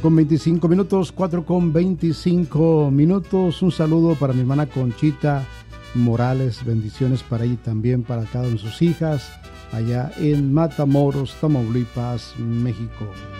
con 25 minutos, 4 con 25 minutos. Un saludo para mi hermana Conchita Morales, bendiciones para ella y también para cada una de sus hijas, allá en Matamoros, Tamaulipas, México.